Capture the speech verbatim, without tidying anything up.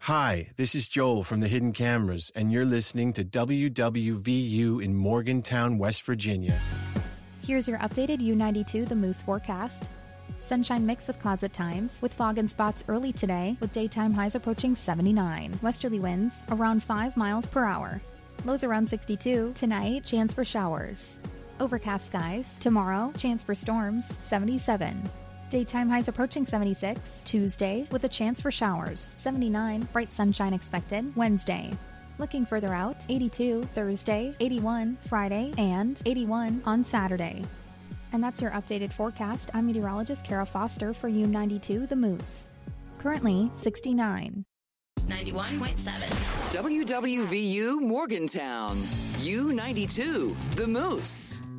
Hi, this is Joel from the Hidden Cameras, and you're listening to W W V U in Morgantown, West Virginia. Here's your updated U ninety-two The Moose forecast. Sunshine mixed with clouds at times, with fog and spots early today, with daytime highs approaching seventy-nine. Westerly winds around five miles per hour. Lows around sixty-two. Tonight, chance for showers. Overcast skies. Tomorrow, chance for storms, seventy-seven. Daytime highs approaching seventy-six. Tuesday, with a chance for showers, seventy-nine. Bright sunshine expected. Wednesday. Looking further out, eighty-two. Thursday, eighty-one. Friday, and eighty-one on Saturday. And that's your updated forecast. I'm meteorologist Kara Foster for U ninety-two The Moose. Currently, sixty-nine. ninety-one point seven. W W V U Morgantown. U ninety-two The Moose.